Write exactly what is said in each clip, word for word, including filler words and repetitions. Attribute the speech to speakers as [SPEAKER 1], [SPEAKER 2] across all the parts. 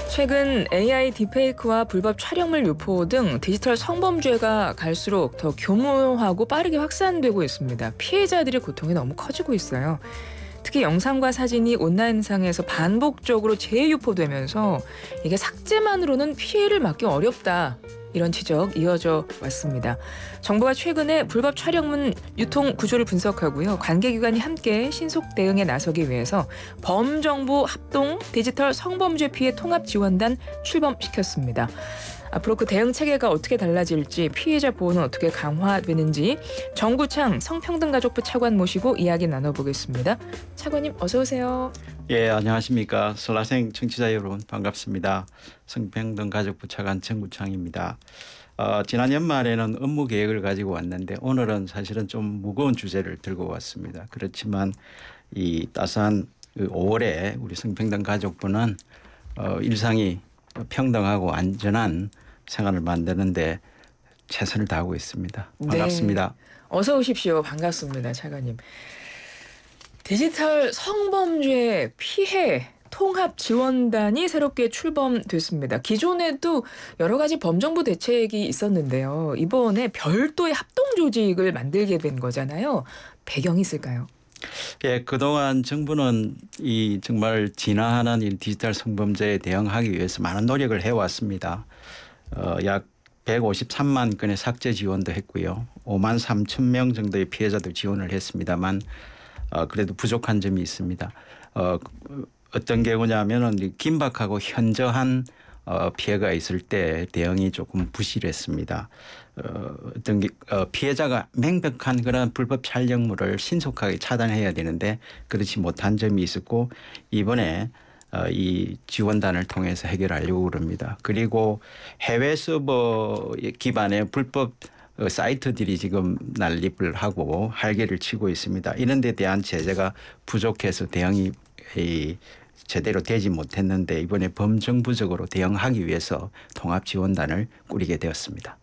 [SPEAKER 1] 최근 에이아이 딥페이크와 불법 촬영물 유포 등 디지털 성범죄가 갈수록 더 교모하고 빠르게 확산되고 있습니다. 피해자들의 고통이 너무 커지고 있어요. 특히 영상과 사진이 온라인상에서 반복적으로 재유포되면서 이게 삭제만으로는 피해를 막기 어렵다. 이런 지적 이어져 왔습니다. 정부가 최근에 불법 촬영문 유통 구조를 분석하고요. 관계기관이 함께 신속 대응에 나서기 위해서 범정부 합동 디지털 성범죄 피해 통합 지원단 출범시켰습니다. 앞으로 그 대응 체계가 어떻게 달라질지, 피해자 보호는 어떻게 강화되는지 정구창 성평등가족부 차관 모시고 이야기 나눠보겠습니다. 차관님 어서 오세요.
[SPEAKER 2] 예, 안녕하십니까. 설라생 청취자 여러분 반갑습니다. 성평등가족부 차관 정구창입니다. 어, 지난 연말에는 업무 계획을 가지고 왔는데 오늘은 사실은 좀 무거운 주제를 들고 왔습니다. 그렇지만 이 따스한 오월에 우리 성평등가족부는 어, 일상이 평등하고 안전한 생활을 만드는데 최선을 다하고 있습니다. 반갑습니다.
[SPEAKER 1] 네. 어서 오십시오. 반갑습니다. 차관님. 디지털 성범죄 피해 통합 지원단이 새롭게 출범됐습니다. 기존에도 여러 가지 범정부 대책이 있었는데요. 이번에 별도의 합동 조직을 만들게 된 거잖아요. 배경이 있을까요?
[SPEAKER 2] 예, 그동안 정부는 이 정말 진화하는 이 디지털 성범죄에 대응하기 위해서 많은 노력을 해왔습니다. 어, 약 백오십삼만 건의 삭제 지원도 했고요. 오만 삼천 명 정도의 피해자들 지원을 했습니다만 어, 그래도 부족한 점이 있습니다. 어, 어떤 경우냐면은 긴박하고 현저한 어, 피해가 있을 때 대응이 조금 부실했습니다. 어, 어떤 게, 어, 피해자가 명백한 그런 불법 촬영물을 신속하게 차단해야 되는데 그렇지 못한 점이 있었고 이번에 어, 이 지원단을 통해서 해결하려고 그럽니다. 그리고 해외 서버 기반의 불법 어, 사이트들이 지금 난립을 하고 활개를 치고 있습니다. 이런 데 대한 제재가 부족해서 대응이 이, 제대로 되지 못했는데 이번에 범정부적으로 대응하기 위해서 통합지원단을 꾸리게 되었습니다.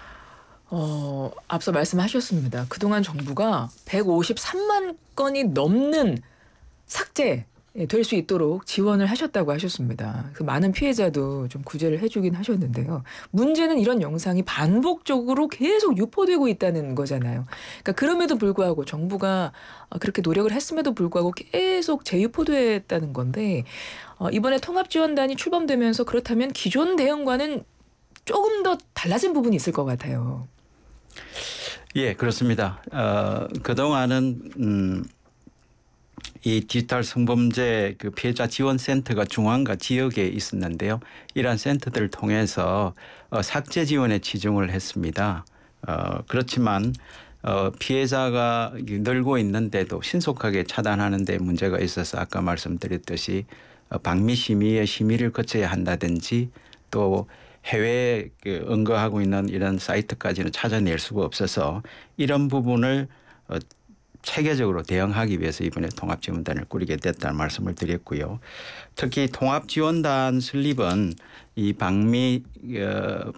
[SPEAKER 1] 어, 앞서 말씀하셨습니다. 그동안 정부가 백오십삼만 건이 넘는 삭제 될 수 있도록 지원을 하셨다고 하셨습니다. 그 많은 피해자도 좀 구제를 해주긴 하셨는데요. 문제는 이런 영상이 반복적으로 계속 유포되고 있다는 거잖아요. 그러니까 그럼에도 불구하고 정부가 그렇게 노력을 했음에도 불구하고 계속 재유포됐다는 건데 어, 이번에 통합지원단이 출범되면서 그렇다면 기존 대응과는 조금 더 달라진 부분이 있을 것 같아요.
[SPEAKER 2] 예, 그렇습니다. 어, 그동안은 음, 이 디지털 성범죄 그 피해자 지원센터가 중앙과 지역에 있었는데요. 이러한 센터들을 통해서 어, 삭제 지원에 치중을 했습니다. 어, 그렇지만 어, 피해자가 늘고 있는데도 신속하게 차단하는 데 문제가 있어서 아까 말씀드렸듯이 어, 방미 심의의 심의를 거쳐야 한다든지 또 해외에 그 언거하고 있는 이런 사이트까지는 찾아낼 수가 없어서 이런 부분을 어, 체계적으로 대응하기 위해서 이번에 통합지원단을 꾸리게 됐다는 말씀을 드렸고요. 특히 통합지원단 설립은 이 방미 어,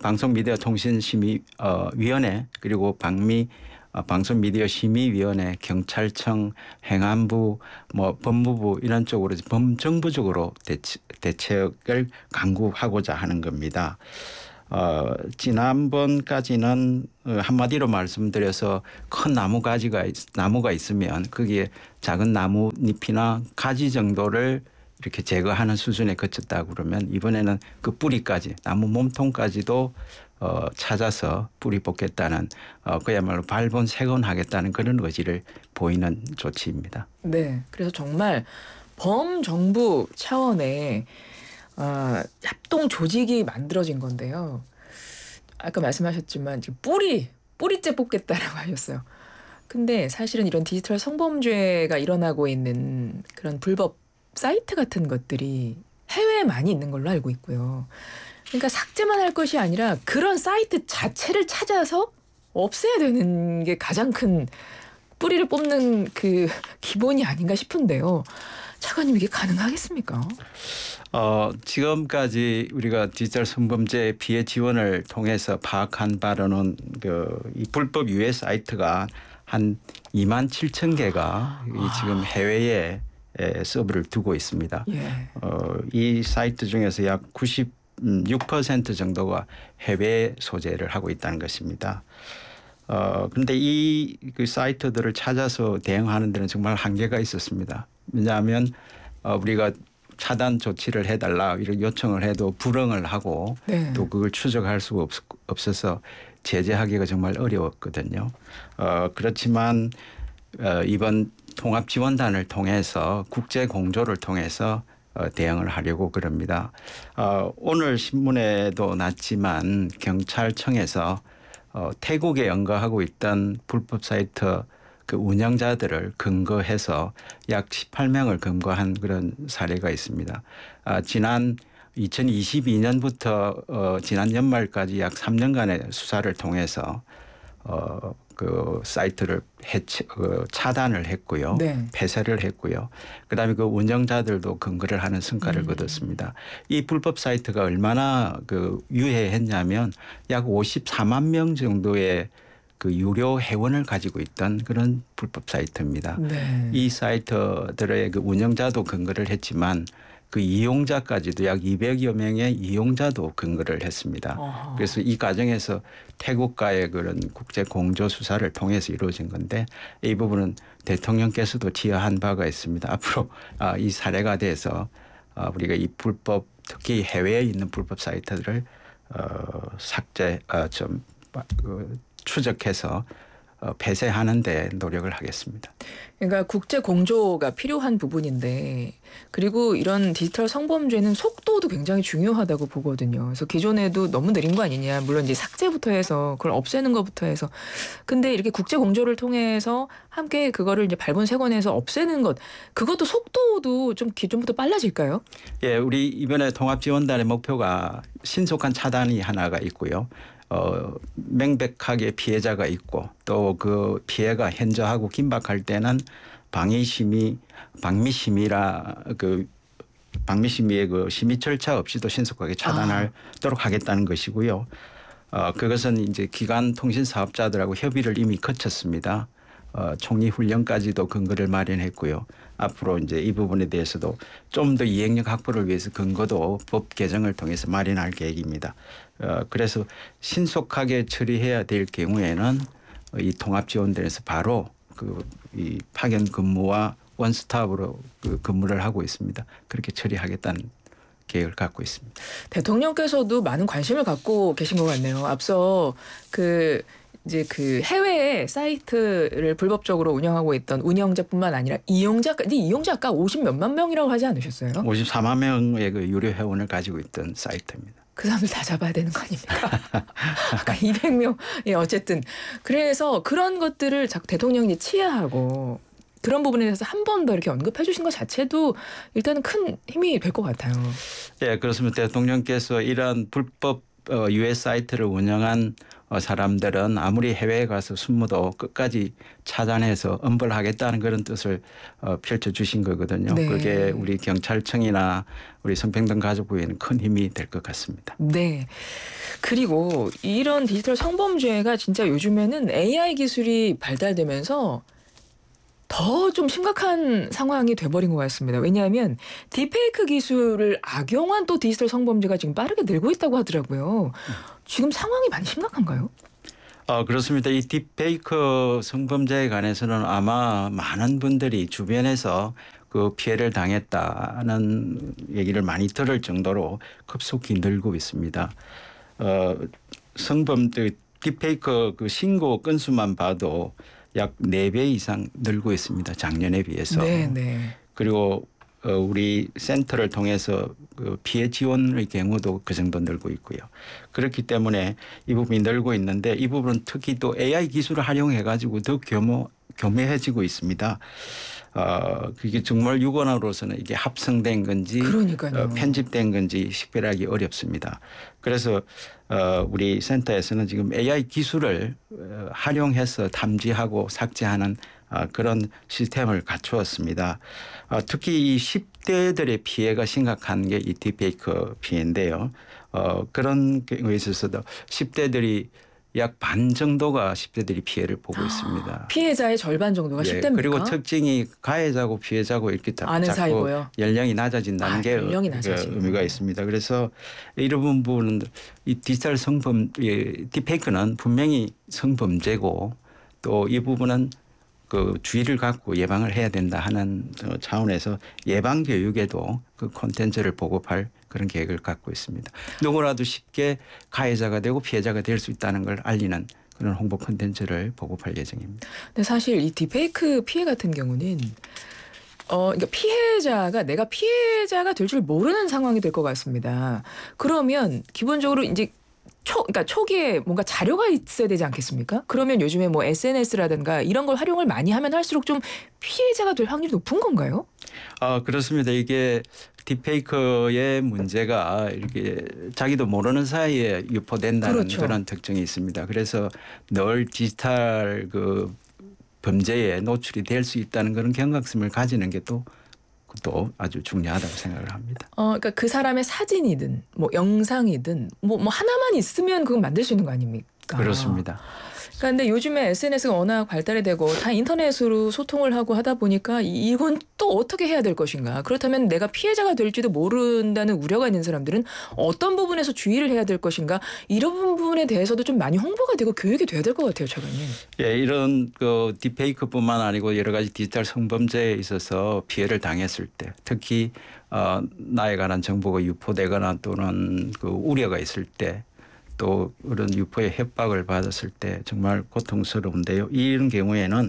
[SPEAKER 2] 방송미디어통신심의위원회 그리고 방미 어, 방송미디어심의위원회, 경찰청, 행안부, 뭐 법무부 이런 쪽으로 범정부적으로 대책, 대책을 강구하고자 하는 겁니다. 어, 지난번까지는 한마디로 말씀드려서 큰 나무 가지가 나무가 있으면 거기에 작은 나무 잎이나 가지 정도를 이렇게 제거하는 수준에 그쳤다고 그러면 이번에는 그 뿌리까지 나무 몸통까지도 어, 찾아서 뿌리 뽑겠다는 어, 그야말로 발본색원하겠다는 그런 의지를 보이는 조치입니다.
[SPEAKER 1] 네, 그래서 정말 범정부 차원의 어, 합동 조직이 만들어진 건데요. 아까 말씀하셨지만 지금 뿌리, 뿌리째 뽑겠다라고 하셨어요. 근데 사실은 이런 디지털 성범죄가 일어나고 있는 그런 불법 사이트 같은 것들이 해외에 많이 있는 걸로 알고 있고요. 그러니까 삭제만 할 것이 아니라 그런 사이트 자체를 찾아서 없애야 되는 게 가장 큰 뿌리를 뽑는 그 기본이 아닌가 싶은데요. 차관님 이게 가능하겠습니까?
[SPEAKER 2] 어, 지금까지 우리가 디지털 성범죄 피해 지원을 통해서 파악한 바로는 그 이 불법 유해 사이트가 한 이만 칠천 개가 이 지금 해외에 서버를 두고 있습니다.
[SPEAKER 1] 예.
[SPEAKER 2] 어, 이 사이트 중에서 약 구십육 퍼센트 정도가 해외 소재를 하고 있다는 것입니다. 어, 그런데 이 그 사이트들을 찾아서 대응하는 데는 정말 한계가 있었습니다. 왜냐하면 어, 우리가 차단 조치를 해달라 이렇게 요청을 해도 불응을 하고
[SPEAKER 1] 네.
[SPEAKER 2] 또 그걸 추적할 수가 없, 없어서 제재하기가 정말 어려웠거든요. 어, 그렇지만 어, 이번 통합지원단을 통해서 국제 공조를 통해서 어, 대응을 하려고 그럽니다. 어, 오늘 신문에도 났지만 경찰청에서 어, 태국에 연거하고 있던 불법 사이트 그 운영자들을 근거해서 약 십팔 명을 검거한 그런 사례가 있습니다. 아, 지난 이천이십이 년부터 어, 지난 연말까지 약 삼 년간의 수사를 통해서 어, 그 사이트를 해체, 어, 차단을 했고요.
[SPEAKER 1] 네.
[SPEAKER 2] 폐쇄를 했고요. 그다음에 그 운영자들도 근거를 하는 성과를
[SPEAKER 1] 음.
[SPEAKER 2] 거뒀습니다. 이 불법 사이트가 얼마나 그 유해했냐면 약 오십사만 명 정도의 그 유료 회원을 가지고 있던 그런 불법 사이트입니다.
[SPEAKER 1] 네.
[SPEAKER 2] 이 사이트들의 그 운영자도 근거를 했지만 그 이용자까지도 약 이백여 명의 이용자도 근거를 했습니다.
[SPEAKER 1] 어허.
[SPEAKER 2] 그래서 이 과정에서 태국과의 그런 국제 공조 수사를 통해서 이루어진 건데 이 부분은 대통령께서도 지하한 바가 있습니다. 앞으로 이 사례가 돼서 우리가 이 불법 특히 해외에 있는 불법 사이트들을 삭제 좀 추적해서 폐쇄하는 데 노력을 하겠습니다.
[SPEAKER 1] 그러니까 국제 공조가 필요한 부분인데 그리고 이런 디지털 성범죄는 속도도 굉장히 중요하다고 보거든요. 그래서 기존에도 너무 느린 거 아니냐. 물론 이제 삭제부터 해서 그걸 없애는 것부터 해서 근데 이렇게 국제 공조를 통해서 함께 그거를 이제 발본색원해서 없애는 것 그것도 속도도 좀 기존부터 빨라질까요?
[SPEAKER 2] 예, 우리 이번에 통합지원단의 목표가 신속한 차단이 하나가 있고요. 어, 명백하게 피해자가 있고 또 그 피해가 현저하고 긴박할 때는 방위심의, 방미심의라 그 방미심의의 그 심의 절차 없이도 신속하게 차단하도록 아. 하겠다는 것이고요. 어, 그것은 이제 기관 통신 사업자들하고 협의를 이미 거쳤습니다. 어, 총리 훈련까지도 근거를 마련했고요. 앞으로 이제 이 부분에 대해서도 좀 더 이행력 확보를 위해서 근거도 법 개정을 통해서 마련할 계획입니다. 어, 그래서 신속하게 처리해야 될 경우에는 이 통합지원단에서 바로 그 이 파견 근무와 원스톱으로 그 근무를 하고 있습니다. 그렇게 처리하겠다는 계획을 갖고 있습니다.
[SPEAKER 1] 대통령께서도 많은 관심을 갖고 계신 것 같네요. 앞서 그 이제 그 해외 사이트를 불법적으로 운영하고 있던 운영자뿐만 아니라 이용자까지 이용자 아까 오십 몇만 명이라고 하지 않으셨어요?
[SPEAKER 2] 오십사만 명의 그 유료 회원을 가지고 있던 사이트입니다.
[SPEAKER 1] 그 사람들 다 잡아야 되는 거 아닙니까? 아까 이백 명. 예, 어쨌든 그래서 그런 것들을 자꾸 대통령이 치하하고 그런 부분에 대해서 한 번 더 이렇게 언급해 주신 것 자체도 일단은 큰 힘이 될 것 같아요.
[SPEAKER 2] 예, 그렇습니다. 대통령께서 이러한 불법 유해 사이트를 운영한 사람들은 아무리 해외에 가서 숨어도 끝까지 차단해서 엄벌하겠다는 그런 뜻을 펼쳐주신 거거든요.
[SPEAKER 1] 네.
[SPEAKER 2] 그게 우리 경찰청이나 우리 성평등가족부에는 큰 힘이 될 것 같습니다.
[SPEAKER 1] 네. 그리고 이런 디지털 성범죄가 진짜 요즘에는 에이아이 기술이 발달되면서 더 좀 심각한 상황이 돼버린 것 같습니다. 왜냐하면 딥페이크 기술을 악용한 또 디지털 성범죄가 지금 빠르게 늘고 있다고 하더라고요. 지금 상황이 많이 심각한가요?
[SPEAKER 2] 어, 그렇습니다. 이 딥페이크 성범죄에 관해서는 아마 많은 분들이 주변에서 그 피해를 당했다는 얘기를 많이 들을 정도로 급속히 늘고 있습니다. 어, 성범, 딥페이크 그 신고 건수만 봐도 약 네 배 이상 늘고 있습니다. 작년에 비해서.
[SPEAKER 1] 네, 네.
[SPEAKER 2] 그리고 우리 센터를 통해서 그 피해 지원의 경우도 그 정도 늘고 있고요. 그렇기 때문에 이 부분이 늘고 있는데 이 부분은 특히 또 에이아이 기술을 활용해 가지고 더 교모, 교묘해지고 있습니다. 어, 그게 정말 유권자로서는 이게 합성된 건지
[SPEAKER 1] 그러니까요.
[SPEAKER 2] 어, 편집된 건지 식별하기 어렵습니다. 그래서 어, 우리 센터에서는 지금 에이아이 기술을 어, 활용해서 탐지하고 삭제하는 어, 그런 시스템을 갖추었습니다. 어, 특히 이 십 대들의 피해가 심각한 게 이 딥페이크 피해인데요. 어, 그런 경우에 있어서도 십 대들이 약 반 정도가 십 대들이 피해를 보고 있습니다.
[SPEAKER 1] 피해자의 절반 정도가
[SPEAKER 2] 예,
[SPEAKER 1] 십 대입니까?
[SPEAKER 2] 그리고 특징이 가해자고 피해자고 이렇게 자,
[SPEAKER 1] 아는
[SPEAKER 2] 자꾸
[SPEAKER 1] 사이고요.
[SPEAKER 2] 연령이 낮아진다는
[SPEAKER 1] 아,
[SPEAKER 2] 게
[SPEAKER 1] 연령이
[SPEAKER 2] 그
[SPEAKER 1] 낮아지고.
[SPEAKER 2] 의미가 있습니다. 그래서 이런 부분은 이 디지털 성범 예, 딥페이크는 분명히 성범죄고 또 이 부분은 그 주의를 갖고 예방을 해야 된다 하는 차원에서 예방 교육에도 그 콘텐츠를 보급할 그런 계획을 갖고 있습니다. 누구라도 쉽게 가해자가 되고 피해자가 될 수 있다는 걸 알리는 그런 홍보 콘텐츠를 보급할 예정입니다.
[SPEAKER 1] 근데 사실 이 딥페이크 피해 같은 경우는 어, 그러니까 피해자가 내가 피해자가 될 줄 모르는 상황이 될 것 같습니다. 그러면 기본적으로 이제 초, 그러니까 초기에 뭔가 자료가 있어야 되지 않겠습니까? 그러면 요즘에 뭐 에스엔에스라든가 이런 걸 활용을 많이 하면 할수록 좀 피해자가 될 확률이 높은 건가요?
[SPEAKER 2] 아, 그렇습니다. 이게 딥페이크의 문제가 이렇게 자기도 모르는 사이에 유포된다는
[SPEAKER 1] 그렇죠.
[SPEAKER 2] 그런 특징이 있습니다. 그래서 늘 디지털 그 범죄에 노출이 될 수 있다는 그런 경각심을 가지는 게 또 또 아주 중요하다고 생각을 합니다.
[SPEAKER 1] 어, 그러니까 그 사람의 사진이든 뭐 영상이든 뭐, 뭐 하나만 있으면 그건 만들 수 있는 거 아닙니까?
[SPEAKER 2] 그렇습니다.
[SPEAKER 1] 그러니까 근데 요즘에 에스엔에스가 워낙 발달이 되고 다 인터넷으로 소통을 하고 하다 보니까 이- 이건 또 어떻게 해야 될 것인가? 그렇다면 내가 피해자가 될지도 모른다는 우려가 있는 사람들은 어떤 부분에서 주의를 해야 될 것인가? 이런 부분에 대해서도 좀 많이 홍보가 되고 교육이 돼야 될 것 같아요, 차관님.
[SPEAKER 2] 예, 이런 그 딥페이크뿐만 아니고 여러 가지 디지털 성범죄에 있어서 피해를 당했을 때, 특히 어, 나에 관한 정보가 유포되거나 또는 그 우려가 있을 때, 또 그런 유포의 협박을 받았을 때 정말 고통스러운데요. 이런 경우에는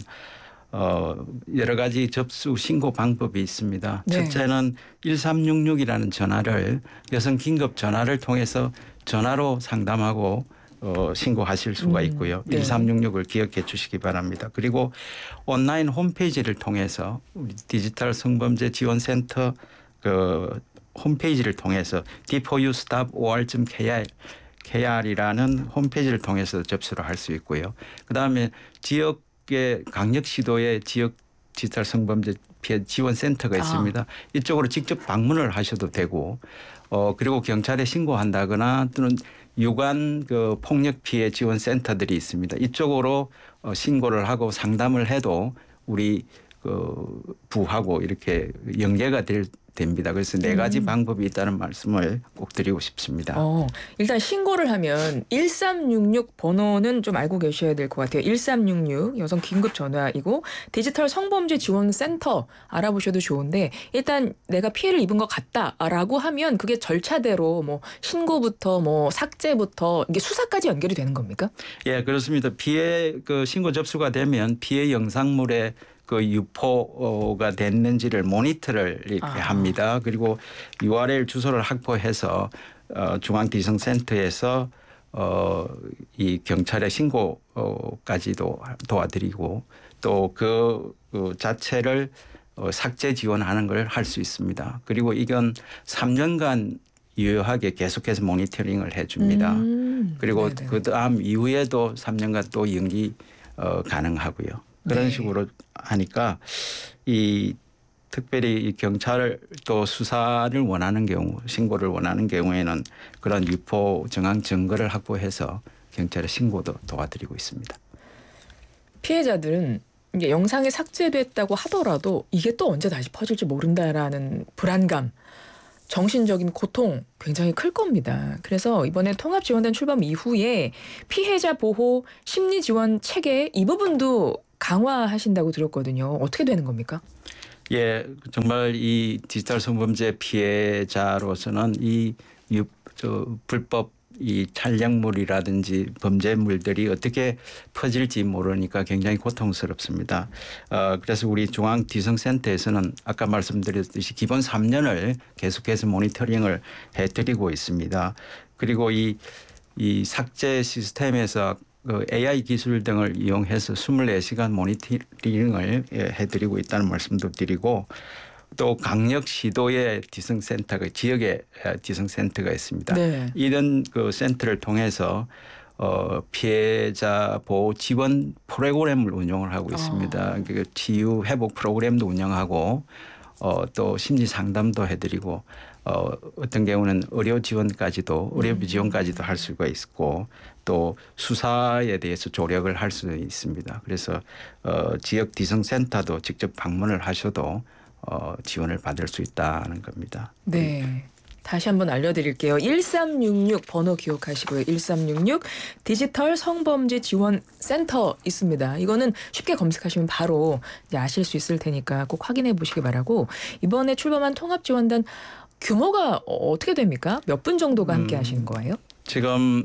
[SPEAKER 2] 어, 여러 가지 접수 신고 방법이 있습니다.
[SPEAKER 1] 네.
[SPEAKER 2] 첫째는 일삼육육이라는 전화를 여성 긴급 전화를 통해서 전화로 상담하고 어, 신고하실 수가
[SPEAKER 1] 음,
[SPEAKER 2] 있고요.
[SPEAKER 1] 네.
[SPEAKER 2] 일삼육육을 기억해 주시기 바랍니다. 그리고 온라인 홈페이지를 통해서 우리 디지털 성범죄 지원센터 그 홈페이지를 통해서 디 포 유 스톱 오 알 점 케이 알 케이알이라는 홈페이지를 통해서 접수를 할 수 있고요. 그다음에 지역의 강력시도의 지역 디지털 성범죄 피해 지원센터가 있습니다.
[SPEAKER 1] 아.
[SPEAKER 2] 이쪽으로 직접 방문을 하셔도 되고 어 그리고 경찰에 신고한다거나 또는 유관 그 폭력 피해 지원 센터들이 있습니다. 이쪽으로 어 신고를 하고 상담을 해도 우리 그 부하고 이렇게 연계가 될 됩니다. 그래서 네 가지
[SPEAKER 1] 음.
[SPEAKER 2] 방법이 있다는 말씀을 꼭 드리고 싶습니다.
[SPEAKER 1] 어, 일단 신고를 하면 일삼육육 번호는 좀 알고 계셔야 될 것 같아요. 일삼육육 여성 긴급 전화이고 디지털 성범죄 지원 센터 알아보셔도 좋은데 일단 내가 피해를 입은 것 같다라고 하면 그게 절차대로 뭐 신고부터 뭐 삭제부터 이게 수사까지 연결이 되는 겁니까?
[SPEAKER 2] 예, 그렇습니다. 피해 그 신고 접수가 되면 피해 영상물에 그 유포가 됐는지를 모니터를 이렇게
[SPEAKER 1] 아.
[SPEAKER 2] 합니다. 그리고 유 알 엘 주소를 확보해서 어, 중앙디지털센터에서 어, 이 경찰에 신고까지도 도와드리고 또 그 그 자체를 어, 삭제 지원하는 걸 할 수 있습니다. 그리고 이건 삼 년간 유효하게 계속해서 모니터링을 해줍니다.
[SPEAKER 1] 음,
[SPEAKER 2] 그리고
[SPEAKER 1] 네네.
[SPEAKER 2] 그 다음 이후에도 삼 년간 또 연기 어, 가능하고요. 그런
[SPEAKER 1] 네.
[SPEAKER 2] 식으로 하니까 이 특별히 이 경찰 또 수사를 원하는 경우 신고를 원하는 경우에는 그런 유포 정황 증거를 확보해서 경찰에 신고도 도와드리고 있습니다.
[SPEAKER 1] 피해자들은 이게 영상이 삭제됐다고 하더라도 이게 또 언제 다시 퍼질지 모른다라는 불안감, 정신적인 고통 굉장히 클 겁니다. 그래서 이번에 통합지원단 출범 이후에 피해자 보호 심리 지원 체계 이 부분도 강화하신다고 들었거든요. 어떻게 되는 겁니까?
[SPEAKER 2] 예, 정말 이 디지털 성범죄 피해자로서는 이 유, 저 불법 이 촬영물이라든지 범죄물들이 어떻게 퍼질지 모르니까 굉장히 고통스럽습니다. 어, 그래서 우리 중앙디성센터에서는 아까 말씀드렸듯이 기본 삼 년을 계속해서 모니터링을 해드리고 있습니다. 그리고 이, 이 삭제 시스템에서 그 에이아이 기술 등을 이용해서 이십사 시간 모니터링을 해드리고 있다는 말씀도 드리고 또 강력 시도의 디성센터가 지역에 디성센터가 있습니다.
[SPEAKER 1] 네.
[SPEAKER 2] 이런 그 센터를 통해서 어 피해자 보호 지원 프로그램을 운영을 하고 있습니다.
[SPEAKER 1] 어.
[SPEAKER 2] 그 치유 회복 프로그램도 운영하고 어 또 심리 상담도 해드리고 어, 어떤 경우는 의료 지원까지도 의료
[SPEAKER 1] 음.
[SPEAKER 2] 지원까지도 할 수가 있고 또 수사에 대해서 조력을 할 수 있습니다. 그래서 어, 지역 디성센터도 직접 방문을 하셔도 어, 지원을 받을 수 있다는 겁니다.
[SPEAKER 1] 네. 다시 한번 알려드릴게요. 일삼육육 번호 기억하시고요. 일삼육육 디지털 성범죄 지원 센터 있습니다. 이거는 쉽게 검색하시면 바로 이제 아실 수 있을 테니까 꼭 확인해 보시기 바라고. 이번에 출범한 통합지원단 규모가 어떻게 됩니까? 몇 분 정도가 함께
[SPEAKER 2] 음,
[SPEAKER 1] 하시는 거예요?
[SPEAKER 2] 지금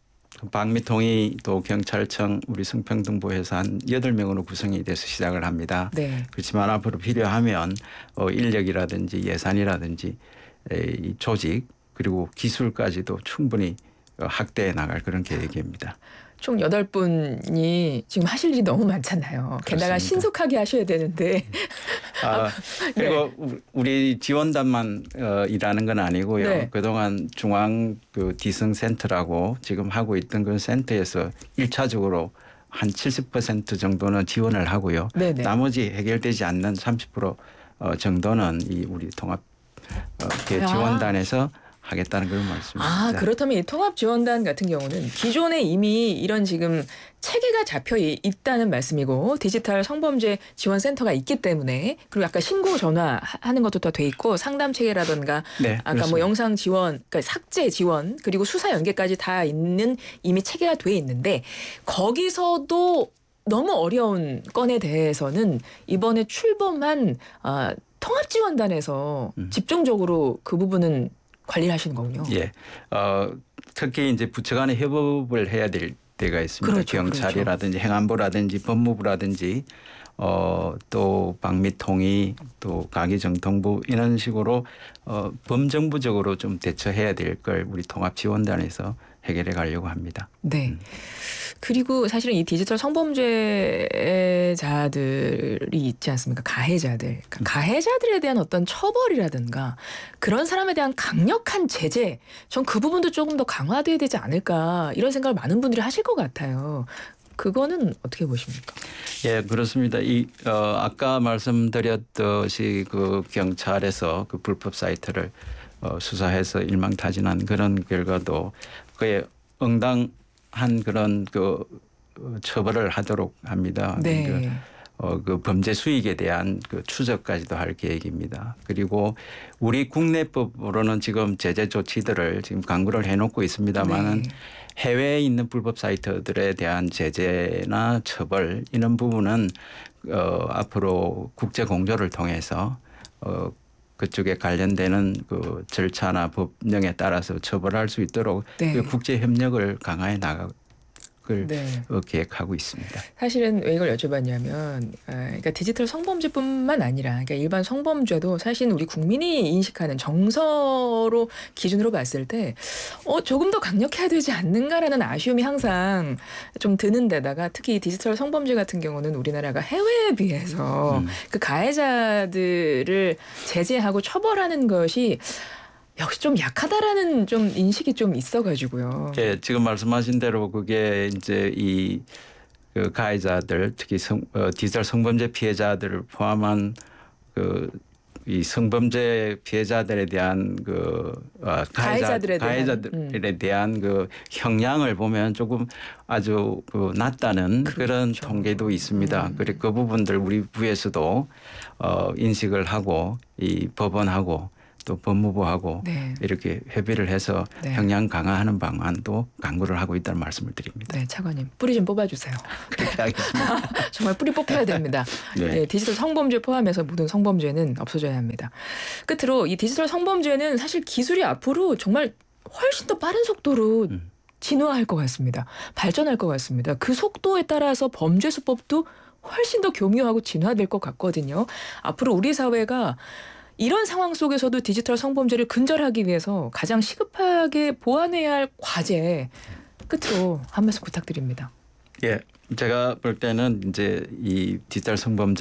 [SPEAKER 2] 방미통이 또 경찰청 우리 성평등부에서 한 여덟 명으로 구성이 돼서 시작을 합니다.
[SPEAKER 1] 네.
[SPEAKER 2] 그렇지만 앞으로 필요하면 어, 인력이라든지 예산이라든지 이 조직 그리고 기술까지도 충분히 확대해 나갈 그런 계획입니다.
[SPEAKER 1] 총 여덟 분이 지금 하실 일이 너무 많잖아요. 게다가
[SPEAKER 2] 그렇습니다.
[SPEAKER 1] 신속하게 하셔야 되는데.
[SPEAKER 2] 아, 그리고 네. 우리 지원단만 어, 일하는 건 아니고요.
[SPEAKER 1] 네.
[SPEAKER 2] 그동안 중앙 그 디성센터라고 지금 하고 있던 그 센터에서 일차적으로 한 칠십 퍼센트 정도는 지원을 하고요.
[SPEAKER 1] 네네.
[SPEAKER 2] 나머지 해결되지 않는 삼십 퍼센트 어, 정도는 이 우리 통합 어, 지원단에서 하겠다는 그런 말씀입니다.
[SPEAKER 1] 아, 그렇다면 이 통합지원단 같은 경우는 기존에 이미 이런 지금 체계가 잡혀 있다는 말씀이고 디지털 성범죄 지원센터가 있기 때문에 그리고 아까 신고 전화하는 것도 더 돼 있고 상담 체계라든가
[SPEAKER 2] 네,
[SPEAKER 1] 아까
[SPEAKER 2] 그렇습니다.
[SPEAKER 1] 뭐 영상 지원, 그러니까 삭제 지원 그리고 수사 연계까지 다 있는 이미 체계가 돼 있는데 거기서도 너무 어려운 건에 대해서는 이번에 출범한 아, 통합지원단에서 음. 집중적으로 그 부분은 관리를 하시는 거군요.
[SPEAKER 2] 예, 어, 특히 이제 부처 간의 협업을 해야 될 때가 있습니다.
[SPEAKER 1] 그렇죠,
[SPEAKER 2] 경찰이라든지 그렇죠. 행안부라든지 법무부라든지 어, 또 방미통이 또 가기정통부 이런 식으로 어, 범정부적으로 좀 대처해야 될 걸 우리 통합지원단에서 해결해 가려고 합니다.
[SPEAKER 1] 네.
[SPEAKER 2] 음.
[SPEAKER 1] 그리고 사실은 이 디지털 성범죄자들이 있지 않습니까? 가해자들. 그러니까 가해자들에 대한 어떤 처벌이라든가 그런 사람에 대한 강력한 제재. 전 그 부분도 조금 더 강화돼야 되지 않을까 이런 생각을 많은 분들이 하실 것 같아요. 그거는 어떻게 보십니까?
[SPEAKER 2] 예, 그렇습니다. 이 어, 아까 말씀드렸듯이 그 경찰에서 그 불법 사이트를 어, 수사해서 일망타진한 그런 결과도 그에 응당한 그런 그 처벌을 하도록 합니다.
[SPEAKER 1] 네.
[SPEAKER 2] 그, 어, 그 범죄 수익에 대한 그 추적까지도 할 계획입니다. 그리고 우리 국내법으로는 지금 제재 조치들을 지금 강구를 해놓고 있습니다만은
[SPEAKER 1] 네.
[SPEAKER 2] 해외에 있는 불법 사이트들에 대한 제재나 처벌 이런 부분은 어, 앞으로 국제 공조를 통해서 어, 그쪽에 관련되는 그 절차나 법령에 따라서 처벌할 수 있도록
[SPEAKER 1] 네.
[SPEAKER 2] 그 국제 협력을 강화해 나갈
[SPEAKER 1] 네.
[SPEAKER 2] 계획하고 있습니다.
[SPEAKER 1] 사실은 왜 이걸 여쭤봤냐면, 아, 그러니까 디지털 성범죄뿐만 아니라, 그러니까 일반 성범죄도 사실 우리 국민이 인식하는 정서로 기준으로 봤을 때, 어 조금 더 강력해야 되지 않는가라는 아쉬움이 항상 좀 드는 데다가 특히 디지털 성범죄 같은 경우는 우리나라가 해외에 비해서
[SPEAKER 2] 음.
[SPEAKER 1] 그 가해자들을 제재하고 처벌하는 것이 역시 좀 약하다라는 좀 인식이 좀 있어가지고요.
[SPEAKER 2] 예, 지금 말씀하신 대로 그게 이제 이 그 가해자들 특히 성, 어, 디지털 성범죄 피해자들을 포함한 그 이 성범죄 피해자들에 대한 그 어, 가해자,
[SPEAKER 1] 가해자들에 대한,
[SPEAKER 2] 가해자들에
[SPEAKER 1] 음.
[SPEAKER 2] 대한 그 형량을 보면 조금 아주 그 낮다는
[SPEAKER 1] 그렇죠.
[SPEAKER 2] 그런 통계도 있습니다.
[SPEAKER 1] 음.
[SPEAKER 2] 그리고 그 부분들 우리 부에서도 어, 인식을 하고 이 법원하고 또 법무부하고
[SPEAKER 1] 네.
[SPEAKER 2] 이렇게 협의를 해서
[SPEAKER 1] 네.
[SPEAKER 2] 형량 강화하는 방안도 강구를 하고 있다는 말씀을 드립니다.
[SPEAKER 1] 네, 차관님 뿌리 좀 뽑아주세요.
[SPEAKER 2] 그렇게 하겠습니다.
[SPEAKER 1] 정말 뿌리 뽑혀야 됩니다.
[SPEAKER 2] 네.
[SPEAKER 1] 네, 디지털 성범죄 포함해서 모든 성범죄는 없어져야 합니다. 끝으로 이 디지털 성범죄는 사실 기술이 앞으로 정말 훨씬 더 빠른 속도로
[SPEAKER 2] 음.
[SPEAKER 1] 진화할 것 같습니다. 발전할 것 같습니다. 그 속도에 따라서 범죄 수법도 훨씬 더 교묘하고 진화될 것 같거든요. 앞으로 우리 사회가 이런 상황 속에서도 디지털 성범죄를 근절하기 위해서 가장 시급하게 보완해야 할 과제 끝으로 한 말씀 부탁드립니다.
[SPEAKER 2] 예, 제가 볼 때는 이제 이 디지털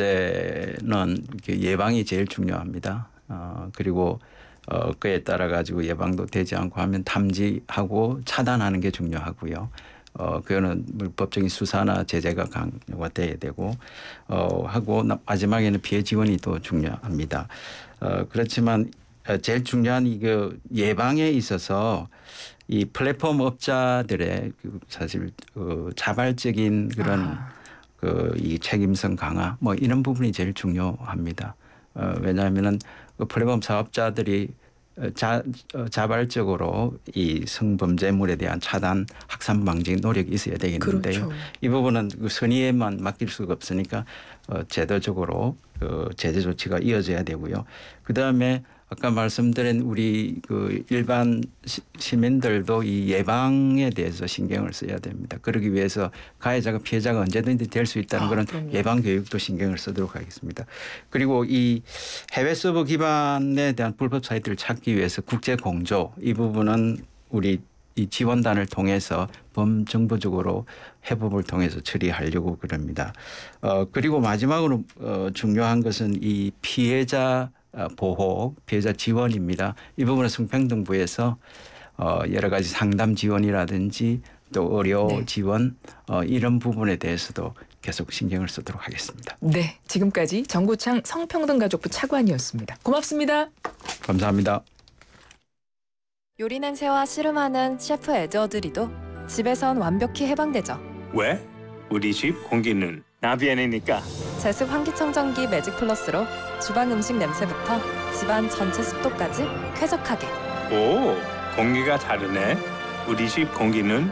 [SPEAKER 2] 성범죄는 예방이 제일 중요합니다. 어, 그리고 어, 그에 따라 가지고 예방도 되지 않고 하면 탐지하고 차단하는 게 중요하고요. 어, 그거는 법적인 수사나 제재가 강화가 돼야 되고, 어, 하고 마지막에는 피해 지원이 또 중요합니다. 어, 그렇지만 제일 중요한 이거 예방에 있어서 이 플랫폼 업자들의 그 사실 그 자발적인 그런
[SPEAKER 1] 아.
[SPEAKER 2] 그 이 책임성 강화 뭐 이런 부분이 제일 중요합니다. 어, 왜냐하면은 그 플랫폼 사업자들이 자, 자발적으로 이 성범죄물에 대한 차단, 확산 방지 노력이 있어야 되겠는데요.
[SPEAKER 1] 그렇죠.
[SPEAKER 2] 이 부분은 그 선의에만 맡길 수가 없으니까 어, 제도적으로 그 제재 조치가 이어져야 되고요. 그 다음에 아까 말씀드린 우리 그 일반 시, 시민들도 이 예방에 대해서 신경을 써야 됩니다. 그러기 위해서 가해자가 피해자가 언제든지 될 수 있다는
[SPEAKER 1] 아,
[SPEAKER 2] 그런
[SPEAKER 1] 그럼요.
[SPEAKER 2] 예방 교육도 신경을 쓰도록 하겠습니다. 그리고 이 해외 서버 기반에 대한 불법 사이트를 찾기 위해서 국제 공조 이 부분은 우리 이 지원단을 통해서 범정부적으로 해법을 통해서 처리하려고 그럽니다. 어, 그리고 마지막으로 어, 중요한 것은 이 피해자 보호, 피해자 지원입니다. 이 부분은 성평등부에서 어, 여러 가지 상담 지원이라든지 또 의료
[SPEAKER 1] 네.
[SPEAKER 2] 지원 어, 이런 부분에 대해서도 계속 신경을 쓰도록 하겠습니다.
[SPEAKER 1] 네, 지금까지 정구창 성평등가족부 차관이었습니다. 고맙습니다.
[SPEAKER 2] 감사합니다.
[SPEAKER 3] 요리 냄새와 씨름하는 셰프 에드워드리도 집에선 완벽히 해방되죠.
[SPEAKER 4] 왜? 우리 집 공기는 나비엔이니까.
[SPEAKER 3] 제습 환기청정기 매직 플러스로 주방 음식 냄새부터 집안 전체 습도까지 쾌적하게.
[SPEAKER 4] 오, 공기가 다르네. 우리 집 공기는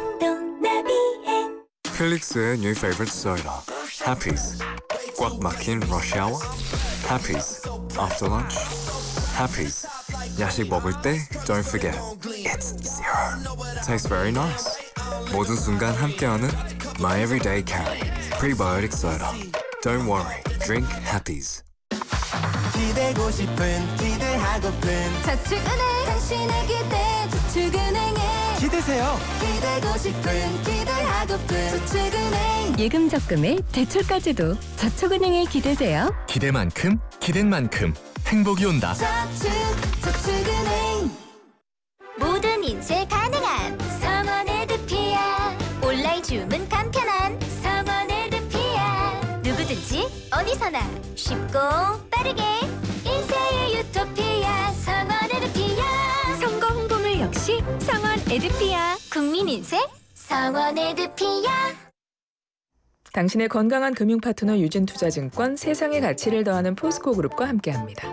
[SPEAKER 5] 필릭스의 new favorite soda, Happy's. 꽉 막힌 rush hour, Happy's. After lunch, Happy's. 야식 먹을 때 don't forget, it's zero. Tastes very nice. 모든 순간 함께하는 my everyday carry, prebiotic soda. Don't worry, drink Happy's.
[SPEAKER 6] 기대고 싶은 기대하고픈
[SPEAKER 7] 저축은행 당신의 기대 저축은행에
[SPEAKER 6] 기대세요.
[SPEAKER 7] 기대고 싶은 기대하고픈 저축은행
[SPEAKER 8] 예금 적금에 대출까지도 저축은행에 기대세요.
[SPEAKER 5] 기대만큼 기댄 만큼 행복이 온다.
[SPEAKER 7] 저축 저축은행 모든 인쇄 가능한 성원 에드피아 온라인 주문 간편한 성원 에드피아 누구든지 어디서나 쉽고 빠르게 인쇄의 유토피아 성원 에드피아
[SPEAKER 8] 선거 홍보물 역시 성원 에드피아.
[SPEAKER 7] 국민 인쇄 성원 에드피아
[SPEAKER 1] 당신의 건강한 금융 파트너 유진투자증권 세상의 가치를 더하는 포스코 그룹과 함께합니다.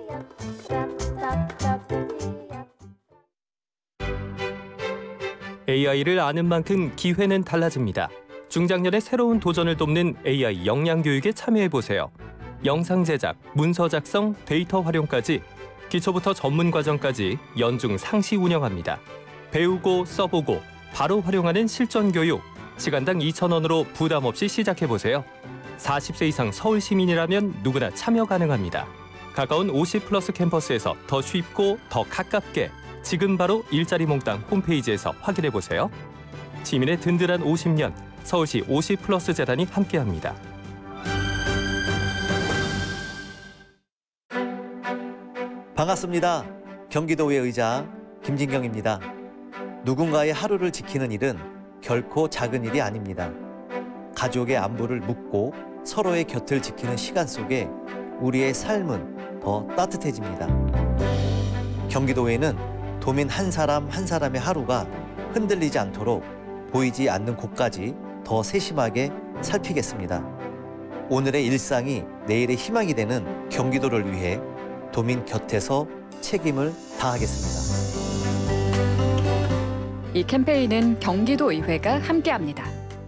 [SPEAKER 9] 에이아이를 아는 만큼 기회는 달라집니다. 중장년의 새로운 도전을 돕는 에이아이 역량 교육에 참여해보세요. 영상 제작, 문서 작성, 데이터 활용까지 기초부터 전문 과정까지 연중 상시 운영합니다. 배우고 써보고 바로 활용하는 실전 교육. 시간당 이천 원으로 부담 없이 시작해보세요. 사십 세 이상 서울 시민이라면 누구나 참여 가능합니다. 가까운 오십 플러스 캠퍼스에서 더 쉽고 더 가깝게 지금 바로 일자리 몽땅 홈페이지에서 확인해보세요. 시민의 든든한 오십 년 서울시 오십 플러스 재단이 함께합니다.
[SPEAKER 10] 반갑습니다. 경기도의 의장 김진경입니다. 누군가의 하루를 지키는 일은 결코 작은 일이 아닙니다. 가족의 안부를 묻고 서로의 곁을 지키는 시간 속에 우리의 삶은 더 따뜻해집니다. 경기도에는 도민 한 사람 한 사람의 하루가 흔들리지 않도록 보이지 않는 곳까지 더 세심하게 살피겠습니다. 오늘의 일상이 내일의 희망이 되는 경기도를 위해 도민 곁에서 책임을 다하겠습니다.
[SPEAKER 8] 이 캠페인은 경기도의회가 함께합니다.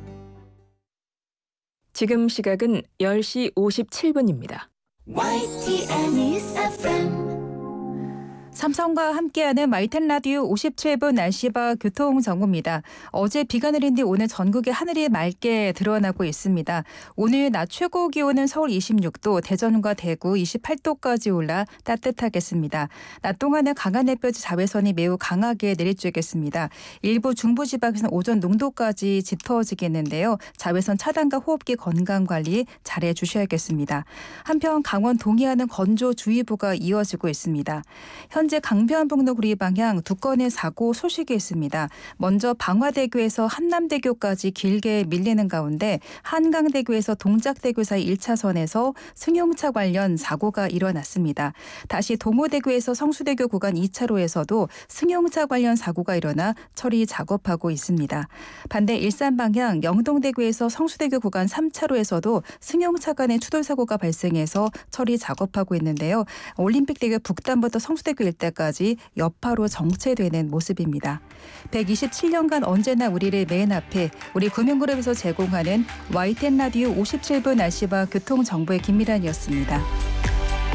[SPEAKER 1] 지금 시각은 열 시 오십칠 분입니다.
[SPEAKER 7] 와이티엔 News 에프엠
[SPEAKER 11] 삼성과 함께하는 마이텐 라디오 오십칠 분 날씨와 교통 정보입니다. 어제 비가 내린 뒤 오늘 전국의 하늘이 맑게 드러나고 있습니다. 오늘 낮 최고 기온은 서울 이십육 도, 대전과 대구 이십팔 도까지 올라 따뜻하겠습니다. 낮 동안에 강한 햇볕이 자외선이 매우 강하게 내리쬐겠습니다. 일부 중부지방에서는 오전 농도까지 짙어지겠는데요. 자외선 차단과 호흡기 건강관리 잘해 주셔야겠습니다. 한편 강원 동해안은 건조주의보가 이어지고 있습니다. 현재 현재 강변북로 구리 방향 두 건의 사고 소식이 있습니다. 먼저 방화대교에서 한남대교까지 길게 밀리는 가운데 한강대교에서 동작대교 사이 일 차선에서 승용차 관련 사고가 일어났습니다. 다시 동호대교에서 성수대교 구간 이 차로에서도 승용차 관련 사고가 일어나 처리 작업하고 있습니다. 반대 일산 방향 영동대교에서 성수대교 구간 삼 차로에서도 승용차 간의 추돌 사고가 발생해서 처리 작업하고 있는데요. 올림픽대교 북단부터 성수대교 일대까지 여파로 정체되는 모습입니다. 백이십칠 년간 언제나 우리를 맨 앞에 우리 구명그룹에서 제공하는 와이티엔 라디오 오십칠 분 날씨와 교통정보의 김미란이었습니다.